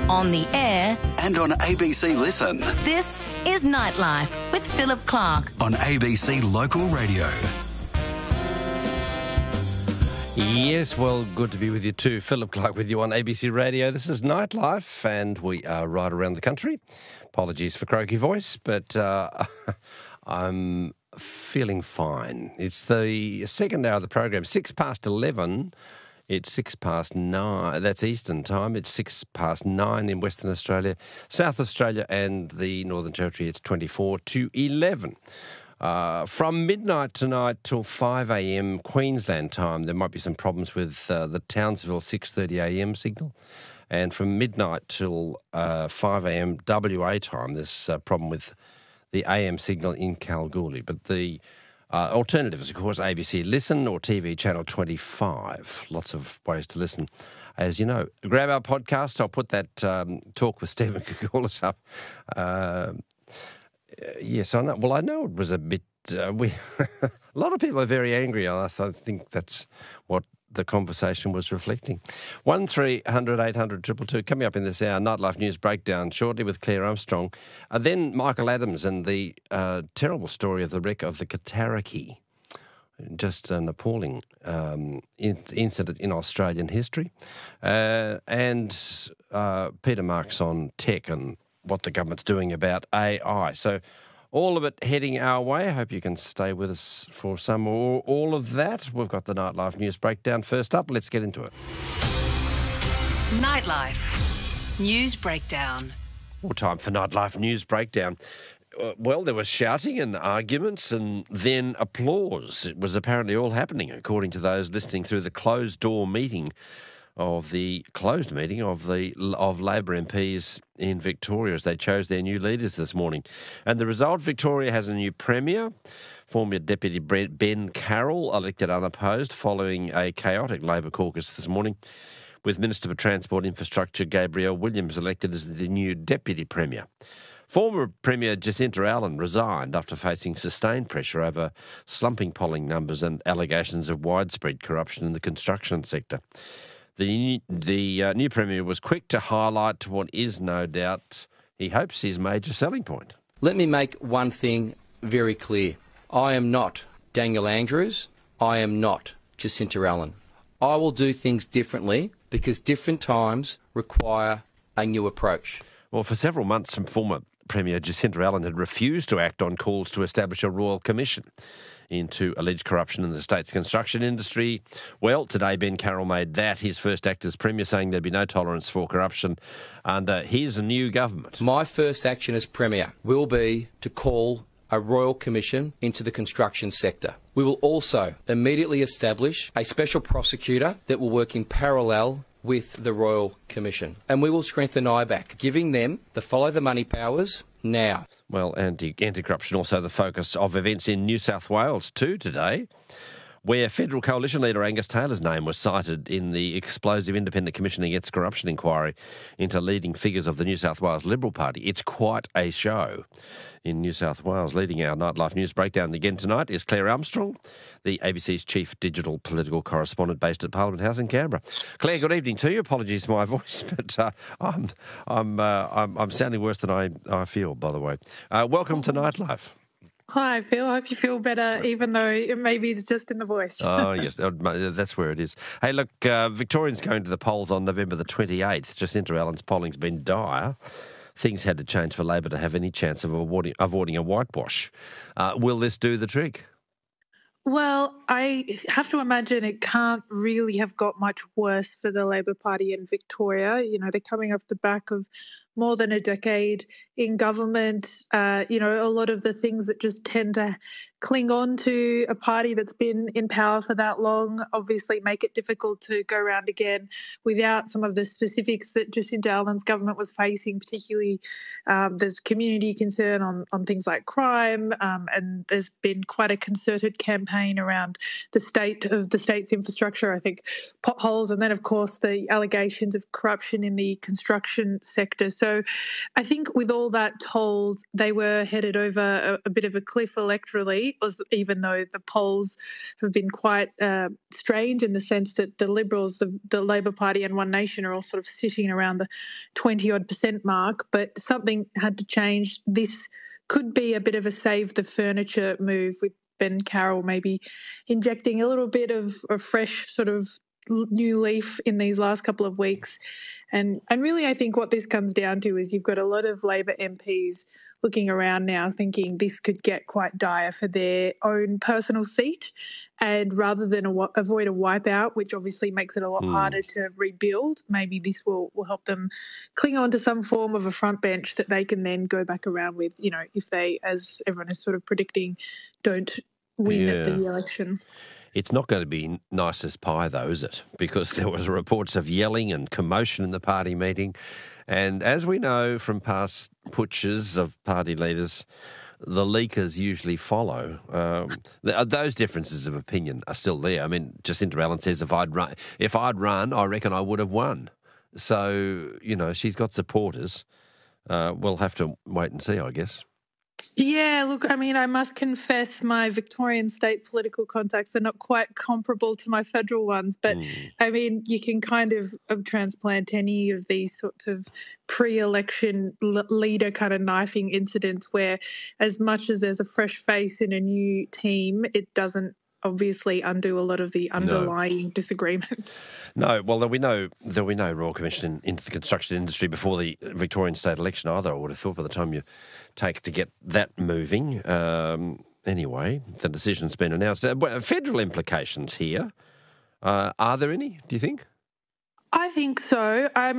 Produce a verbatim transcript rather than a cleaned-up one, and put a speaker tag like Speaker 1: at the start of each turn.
Speaker 1: on the air
Speaker 2: and on A B C Listen.
Speaker 1: This is Nightlife with Philip Clark
Speaker 2: on A B C Local Radio.
Speaker 3: Yes, well, good to be with you too. Philip Clark with you on A B C Radio. This is Nightlife, and we are right around the country. Apologies for croaky voice, but uh, I'm feeling fine. It's the second hour of the program, six past eleven. It's six past nine. That's Eastern time. It's six past nine in Western Australia, South Australia, and the Northern Territory. It's twenty-four to eleven. Uh, from midnight tonight till five a.m. Queensland time, there might be some problems with uh, the Townsville six thirty a.m. signal. And from midnight till uh, five a.m. W A time, there's a problem with the A M signal in Kalgoorlie. But the uh, alternative is, of course, A B C Listen or T V Channel twenty-five. Lots of ways to listen. As you know, grab our podcast. I'll put that um, talk with Stephen Koukoulas up. Uh, Yes, I know. Well, I know it was a bit. Uh, we a lot of people are very angry on us. I think that's what the conversation was reflecting. One three hundred eight hundred triple two coming up in this hour. Nightlife News Breakdown shortly with Claire Armstrong. Uh, then Michael Adams and the uh, terrible story of the wreck of the Kataraki. Just an appalling um, in- incident in Australian history. Uh, and uh, Peter Marks on tech and what the government's doing about A I. So all of it heading our way. I hope you can stay with us for some or all of that. We've got the Nightlife News Breakdown first up. Let's get into it.
Speaker 1: Nightlife News Breakdown.
Speaker 3: Well, time for Nightlife News Breakdown. Uh, well, there was shouting and arguments and then applause. It was apparently all happening, according to those listening through the closed-door meeting of the closed meeting of the of Labor M Ps in Victoria as they chose their new leaders this morning. And the result, Victoria has a new Premier, former Deputy Ben Carroll, elected unopposed following a chaotic Labor caucus this morning, with Minister for Transport Infrastructure Gabrielle Williams elected as the new Deputy Premier. Former Premier Jacinta Allen resigned after facing sustained pressure over slumping polling numbers and allegations of widespread corruption in the construction sector. The, the uh, new Premier was quick to highlight what is no doubt, he hopes, his major selling point.
Speaker 4: Let me make one thing very clear. I am not Daniel Andrews. I am not Jacinta Allen. I will do things differently because different times require a new approach.
Speaker 3: Well, for several months, former Premier Jacinta Allen had refused to act on calls to establish a royal commission into alleged corruption in the state's construction industry. Well, today Ben Carroll made that his first act as Premier, saying there'd be no tolerance for corruption under his new government.
Speaker 4: My first action as Premier will be to call a royal commission into the construction sector. We will also immediately establish a special prosecutor that will work in parallel with the Royal Commission. And we will strengthen I B A C, giving them the follow the money powers now.
Speaker 3: Well, anti, anti-corruption also the focus of events in New South Wales too today, where Federal Coalition leader Angus Taylor's name was cited in the explosive Independent Commission Against Corruption inquiry into leading figures of the New South Wales Liberal Party. It's quite a show in New South Wales. Leading our Nightlife News Breakdown again tonight is Claire Armstrong, the A B C's chief digital political correspondent based at Parliament House in Canberra. Claire, good evening to you. Apologies for my voice, but uh, I'm I'm, uh, I'm I'm sounding worse than I, I feel, by the way. Uh, welcome to Nightlife.
Speaker 5: Hi, Phil. I hope you feel better, even though it maybe it's just in the voice.
Speaker 3: Oh, yes, that's where it is. Hey, look, uh, Victorians going to the polls on November the twenty-eighth. Jacinta Allen's polling's been dire. Things had to change for Labor to have any chance of avoiding, avoiding a whitewash. Uh, will this do the trick?
Speaker 5: Well, I have to imagine it can't really have got much worse for the Labor Party in Victoria. You know, they're coming off the back of more than a decade in government. Uh, you know, a lot of the things that just tend to cling on to a party that's been in power for that long obviously make it difficult to go around again without some of the specifics that Jacinta Allen's government was facing, particularly um, there's community concern on, on things like crime, um, and there's been quite a concerted campaign campaign around the state of the state's infrastructure, I think potholes, and then, of course, the allegations of corruption in the construction sector. So I think with all that told, they were headed over a, a bit of a cliff electorally, even though the polls have been quite uh, strange in the sense that the Liberals, the, the Labor Party and One Nation are all sort of sitting around the twenty-odd percent mark, but something had to change. This could be a bit of a save the furniture move with Ben Carroll maybe injecting a little bit of a fresh sort of new leaf in these last couple of weeks. And and really I think what this comes down to is you've got a lot of Labor M Ps looking around now thinking this could get quite dire for their own personal seat, and rather than a, avoid a wipeout, which obviously makes it a lot mm. harder to rebuild, maybe this will, will help them cling on to some form of a front bench that they can then go back around with, you know, if they, as everyone is sort of predicting, don't win
Speaker 3: yeah.
Speaker 5: at the election.
Speaker 3: It's not going to be nice as pie, though, is it? Because there was reports of yelling and commotion in the party meeting. And as we know from past putches of party leaders, the leakers usually follow. Um, th- those differences of opinion are still there. I mean, Jacinta Allen says if I'd run, if I'd run, I reckon I would have won. So, you know, she's got supporters. Uh, we'll have to wait and see, I guess.
Speaker 5: Yeah, look, I mean, I must confess my Victorian state political contacts are not quite comparable to my federal ones, but mm. I mean, you can kind of um, transplant any of these sorts of pre-election l- leader kind of knifing incidents where as much as there's a fresh face in a new team, it doesn't obviously undo a lot of the underlying no. disagreements.
Speaker 3: No, well, there'll be no, there'll be no Royal Commission into the construction industry before the Victorian state election either, I would have thought, by the time you take to get that moving. Um, anyway, the decision's been announced. Uh, federal implications here, uh, are there any, do you think?
Speaker 5: I think so. I